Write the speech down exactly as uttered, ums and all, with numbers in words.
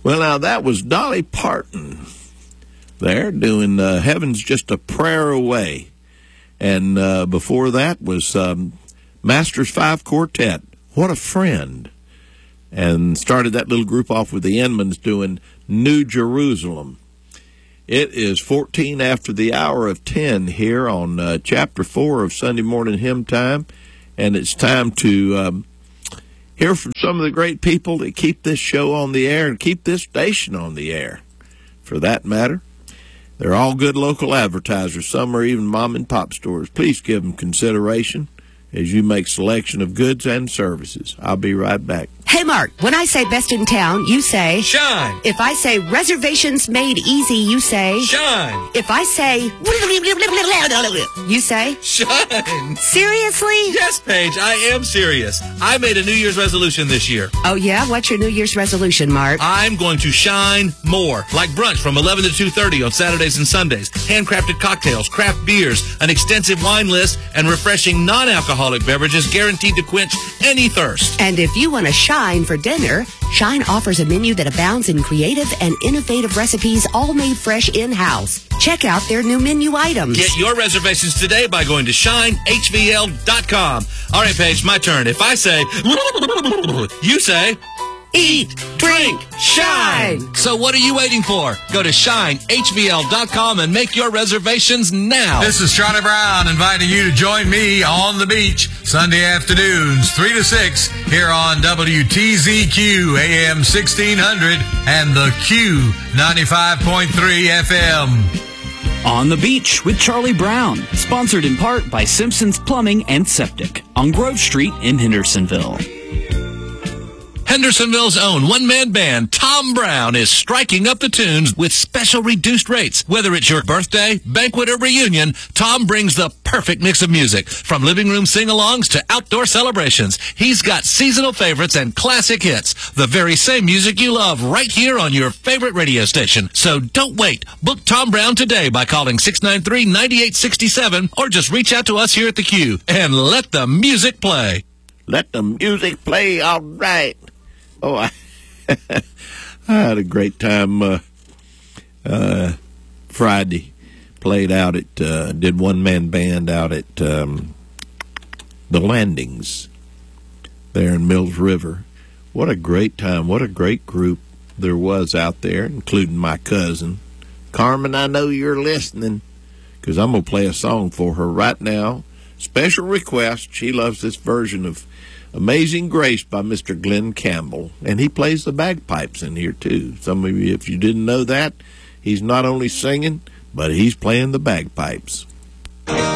Well, now, that was Dolly Parton there doing uh, Heaven's Just a Prayer Away. And uh, before that was um, Masters Five Quartet, What a Friend. And started that little group off with the Inmans doing New Jerusalem. It is fourteen after the hour of ten here on uh, Chapter four of Sunday Morning Hymn Time. And it's time to um, hear from some of the great people that keep this show on the air and keep this station on the air, for that matter. They're all good local advertisers. Some are even mom and pop stores. Please give them consideration as you make selection of goods and services. I'll be right back. Hey, Mark, when I say best in town, you say... Shine. If I say reservations made easy, you say... Shine. If I say... You say... Shine. Seriously? Yes, Paige, I am serious. I made a New Year's resolution this year. Oh, yeah? What's your New Year's resolution, Mark? I'm going to shine more. Like brunch from eleven to two thirty on Saturdays and Sundays. Handcrafted cocktails, craft beers, an extensive wine list, and refreshing non-alcoholic beverages guaranteed to quench any thirst. And if you want to shine for dinner, Shine offers a menu that abounds in creative and innovative recipes, all made fresh in-house. Check out their new menu items. Get your reservations today by going to shine h v l dot com. All right, Paige, my turn. If I say, you say... Eat, drink, shine. So what are you waiting for? Go to shine h v l dot com and make your reservations now. This is Charlie Brown inviting you to join me on the beach Sunday afternoons, three to six, here on W T Z Q A M sixteen hundred and the Q ninety-five point three F M. On the Beach with Charlie Brown, sponsored in part by Simpson's Plumbing and Septic on Grove Street in Hendersonville. Hendersonville's own one-man band, Tom Brown, is striking up the tunes with special reduced rates. Whether it's your birthday, banquet, or reunion, Tom brings the perfect mix of music. From living room sing-alongs to outdoor celebrations, he's got seasonal favorites and classic hits. The very same music you love right here on your favorite radio station. So don't wait. Book Tom Brown today by calling six nine three, nine eight six seven or just reach out to us here at the Q and let the music play. Let the music play, all right. Oh, I, I had a great time uh, uh, Friday. Played out at, uh, did one-man band out at um, the Landings there in Mills River. What a great time. What a great group there was out there, including my cousin. Carmen, I know you're listening, because I'm going to play a song for her right now. Special request. She loves this version of Amazing Grace by Mister Glenn Campbell, and he plays the bagpipes in here too. Some of you, if you didn't know that, he's not only singing, but he's playing the bagpipes.